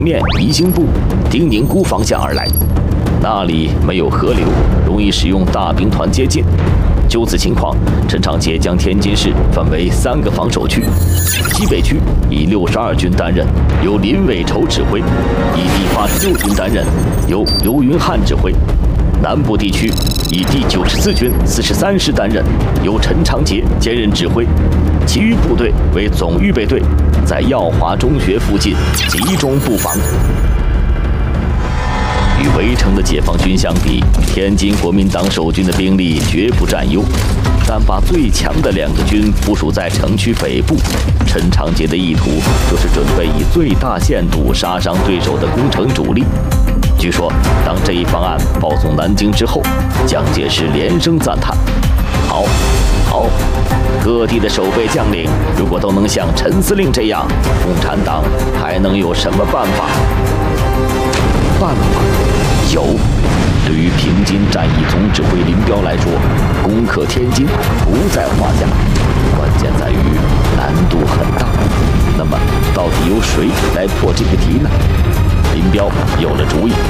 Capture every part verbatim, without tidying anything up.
面宜兴部、丁宁沽方向而来，那里没有河流，容易使用大兵团接近。就此情况，陈长捷将天津市分为三个防守区，西北区以六十二军担任，由林伟筹指挥；以第八十六军担任，由刘云汉指挥；南部地区以第九十四军四十三师担任，由陈长捷兼任指挥。其余部队为总预备队，在耀华中学附近集中布防。与围城的解放军相比，天津国民党守军的兵力绝不占优，但把最强的两个军部署在城区北部，陈长捷的意图就是准备以最大限度杀伤对手的攻城主力。据说，当这一方案报送南京之后，蒋介石连声赞叹：“好，好，各地的守备将领如果都能像陈司令这样，共产党还能有什么办法？”办法有。对于平津战役总指挥林彪来说，攻克天津不在话下，关键在于难度很大。那么，到底由谁来破这个题呢？林彪有了主意。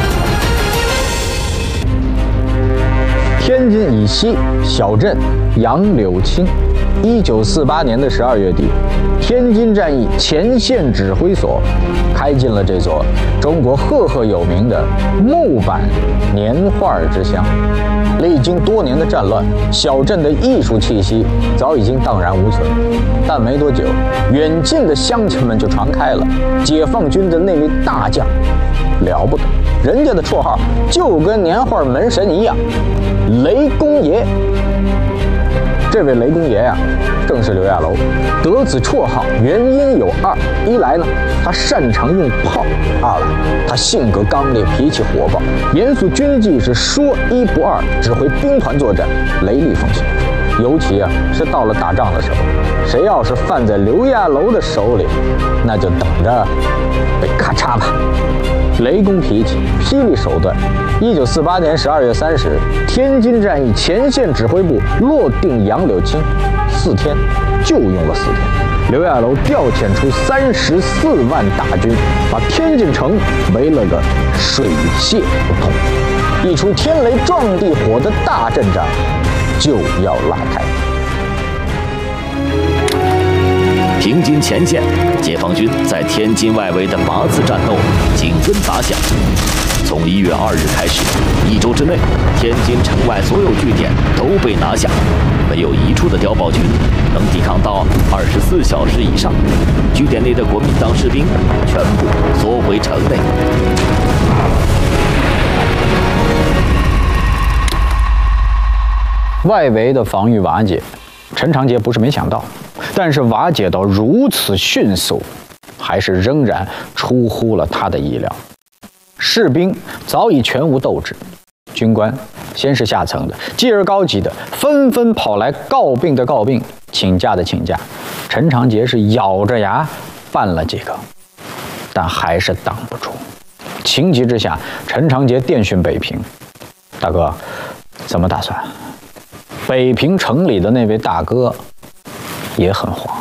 天津以西小镇杨柳青，一九四八年的十二月底，天津战役前线指挥所开进了这座中国赫赫有名的木板年画之乡。历经多年的战乱，小镇的艺术气息早已经荡然无存。但没多久，远近的乡亲们就传开了，解放军的那位大将了不得，人家的绰号就跟年画门神一样，雷公爷。这位雷公爷呀、啊，正是刘亚楼。得此绰号原因有二：一来呢，他擅长用炮；二来，他性格刚烈，脾气火爆，严肃军纪是说一不二，指挥兵团作战雷厉风行。尤其啊，是到了打仗的时候，谁要是犯在刘亚楼的手里，那就等着被咔嚓吧。雷公脾气，霹雳手段。一九四八年十二月三十日，天津战役前线指挥部落定杨柳青，四天，就用了四天。刘亚楼调遣出三十四万大军，把天津城围了个水泄不通。一出天雷撞地火的大阵仗就要拉开。 平津前线，解放军在天津外围的八次战斗紧跟打响。从一月二日开始，一周之内，天津城外所有据点都被拿下，没有一处的碉堡军能抵抗到二十四小时以上。据点内的国民党士兵全部缩回城内。 外围的防御瓦解，陈长捷不是没想到，但是瓦解到如此迅速，还是仍然出乎了他的意料。士兵早已全无斗志，军官先是下层的，继而高级的，纷纷跑来告病的告病，请假的请假。陈长捷是咬着牙办了几个，但还是挡不住。情急之下，陈长捷电讯北平：“大哥，怎么打算？”北平城里的那位大哥也很慌。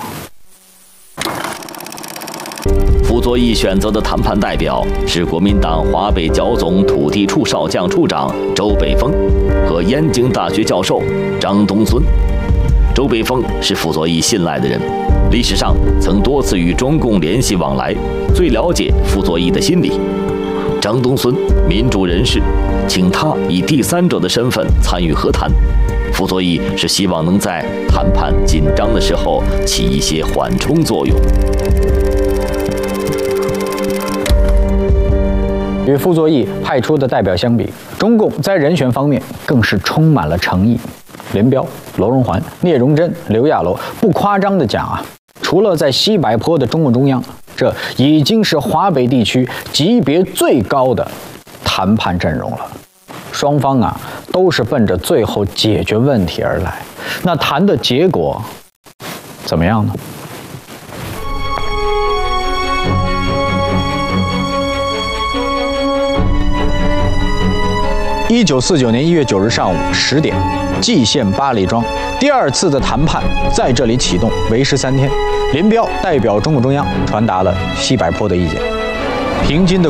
傅作义选择的谈判代表是国民党华北剿总土地处少将处长周北峰和燕京大学教授张东荪。周北峰是傅作义信赖的人，历史上曾多次与中共联系往来，最了解傅作义的心理。张东荪民主人士，请他以第三者的身份参与和谈。傅作义是希望能在谈判紧张的时候起一些缓冲作用。 与傅作义派出的代表相比，中共在人选方面更是充满了诚意。林彪、罗荣桓、聂荣臻、刘亚楼，不夸张地讲啊，除了在西柏坡的中共中央，这已经是华北地区级别最高的谈判阵容了。双方啊都是奔着最后解决问题而来，那谈的结果怎么样呢？一九四九年一月九日上午十点，蓟县八里庄，第二次的谈判在这里启动，为时三天。林彪代表中共中央传达了西柏坡的意见。 平津的